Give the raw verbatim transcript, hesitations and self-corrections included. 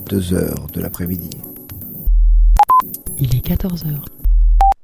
deux heures de l'après-midi. Il est quatorze heures.